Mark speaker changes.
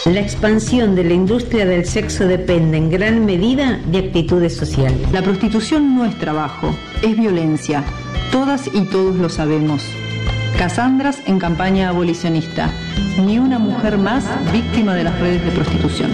Speaker 1: La expansión de la industria del sexo depende en gran medida de actitudes sociales.
Speaker 2: La prostitución no es trabajo, es violencia. Todas y todos lo sabemos. Casandras en campaña abolicionista. Ni una mujer más víctima de las redes de prostitución.